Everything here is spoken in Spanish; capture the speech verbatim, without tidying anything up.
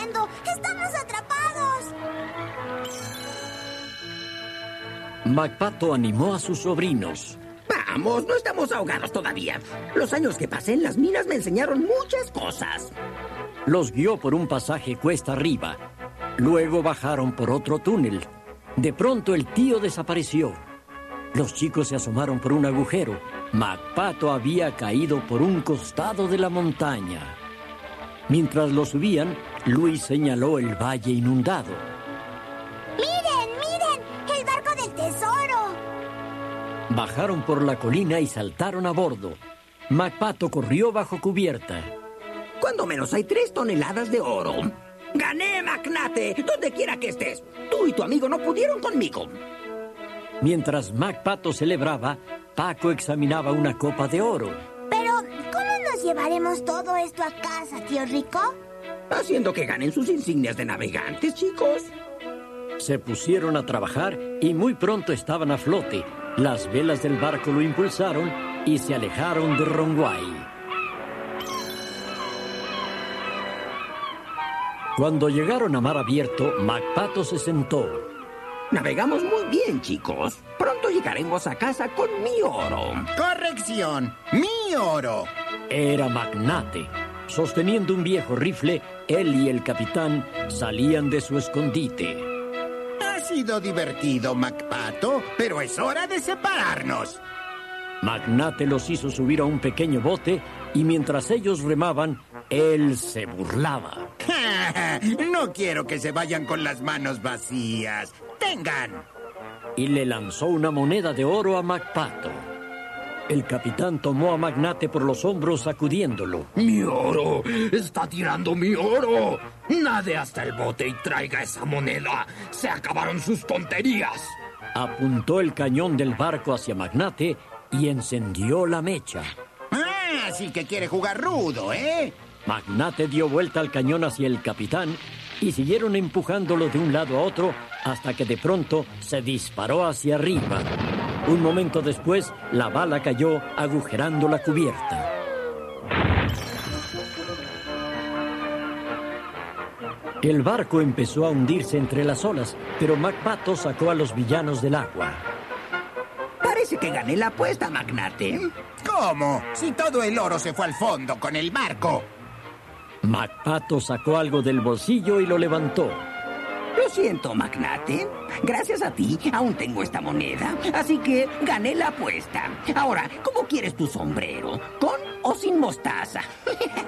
sucediendo? ¡Estamos atrapados! McPato animó a sus sobrinos. Vamos, no estamos ahogados todavía. Los años que pasé en las minas me enseñaron muchas cosas. Los guió por un pasaje cuesta arriba. Luego bajaron por otro túnel. De pronto el tío desapareció. Los chicos se asomaron por un agujero. McPato había caído por un costado de la montaña. Mientras lo subían, Luis señaló el valle inundado. ¡Miren, miren! ¡El barco del tesoro! Bajaron por la colina y saltaron a bordo. McPato corrió bajo cubierta. Cuando menos hay tres toneladas de oro. ¡Gané, magnate! Donde quiera que estés. Tú y tu amigo no pudieron conmigo. Mientras McPato celebraba, Paco examinaba una copa de oro. Pero, ¿cómo nos llevaremos todo esto a casa, tío Rico? Haciendo que ganen sus insignias de navegantes, chicos. Se pusieron a trabajar y muy pronto estaban a flote. Las velas del barco lo impulsaron y se alejaron de Ronguay. Cuando llegaron a mar abierto, McPato se sentó. Navegamos muy bien, chicos. Pronto llegaremos a casa con mi oro. ¡Corrección! ¡Mi oro! Era Magnate. Sosteniendo un viejo rifle, él y el capitán salían de su escondite. Ha sido divertido, McPato, pero es hora de separarnos. Magnate los hizo subir a un pequeño bote y mientras ellos remaban, él se burlaba. No quiero que se vayan con las manos vacías. ¡Tengan! Y le lanzó una moneda de oro a McPato. El capitán tomó a Magnate por los hombros sacudiéndolo. ¡Mi oro! ¡Está tirando mi oro! ¡Nade hasta el bote y traiga esa moneda! ¡Se acabaron sus tonterías! Apuntó el cañón del barco hacia Magnate y encendió la mecha. Ah, así que quiere jugar rudo, ¿eh? Magnate dio vuelta al cañón hacia el capitán y siguieron empujándolo de un lado a otro hasta que de pronto se disparó hacia arriba. Un momento después, la bala cayó agujerando la cubierta. El barco empezó a hundirse entre las olas, pero McPato sacó a los villanos del agua. Parece que gané la apuesta, magnate. ¿Cómo? Si todo el oro se fue al fondo con el barco. McPato sacó algo del bolsillo y lo levantó. Lo siento, magnate. Gracias a ti aún tengo esta moneda. Así que gané la apuesta. Ahora, ¿cómo quieres tu sombrero? ¿Con o sin mostaza?